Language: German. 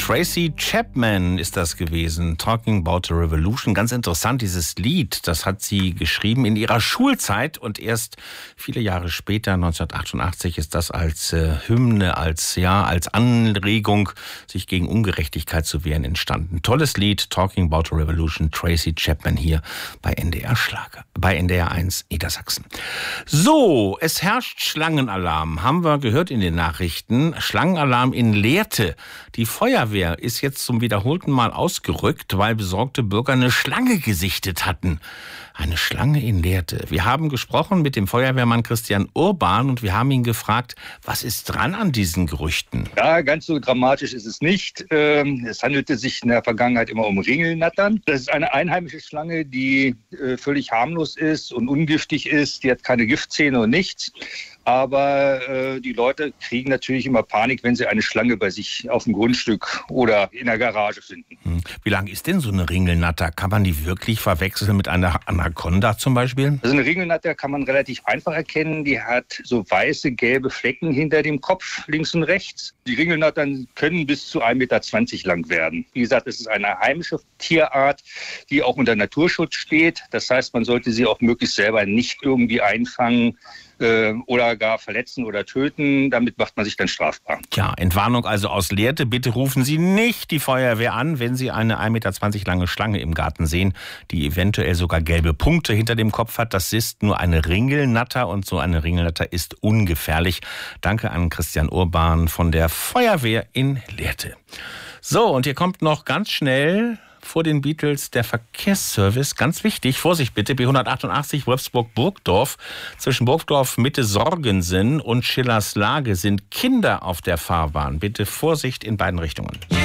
Tracy Chapman ist das gewesen, Talking About the Revolution. Ganz interessant, dieses Lied, das hat sie geschrieben in ihrer Schulzeit und erst viele Jahre später, 1988, ist das als Hymne, als Anregung, sich gegen Ungerechtigkeit zu wehren, entstanden. Tolles Lied, Talking About the Revolution, Tracy Chapman hier bei NDR Schlager, bei NDR 1 Niedersachsen. So, es herrscht Schlangenalarm, haben wir gehört in den Nachrichten. Schlangenalarm in Lehrte. Die Feuerwehr ist jetzt zum wiederholten Mal ausgerückt, weil besorgte Bürger eine Schlange gesichtet hatten. Eine Schlange in Lehrte. Wir haben gesprochen mit dem Feuerwehrmann Christian Urban und wir haben ihn gefragt, was ist dran an diesen Gerüchten? Ja, ganz so dramatisch ist es nicht. Es handelte sich in der Vergangenheit immer um Ringelnattern. Das ist eine einheimische Schlange, die völlig harmlos ist und ungiftig ist. Die hat keine Giftzähne und nichts. Aber die Leute kriegen natürlich immer Panik, wenn sie eine Schlange bei sich auf dem Grundstück oder in der Garage finden. Wie lang ist denn so eine Ringelnatter? Kann man die wirklich verwechseln mit einer Anaconda zum Beispiel? Also eine Ringelnatter kann man relativ einfach erkennen. Die hat so weiße, gelbe Flecken hinter dem Kopf, links und rechts. Die Ringelnattern können bis zu 1,20 Meter lang werden. Wie gesagt, es ist eine heimische Tierart, die auch unter Naturschutz steht. Das heißt, man sollte sie auch möglichst selber nicht irgendwie einfangen oder gar verletzen oder töten. Damit macht man sich dann strafbar. Tja, Entwarnung also aus Lehrte. Bitte rufen Sie nicht die Feuerwehr an, wenn Sie eine 1,20 Meter lange Schlange im Garten sehen, die eventuell sogar gelbe Punkte hinter dem Kopf hat. Das ist nur eine Ringelnatter und so eine Ringelnatter ist ungefährlich. Danke an Christian Urban von der Feuerwehr in Lehrte. So, und hier kommt noch ganz schnell vor den Beatles der Verkehrsservice. Ganz wichtig, Vorsicht bitte, B188 Wolfsburg-Burgdorf. Zwischen Burgdorf Mitte Sorgensen und Schillerslage sind Kinder auf der Fahrbahn. Bitte Vorsicht in beiden Richtungen.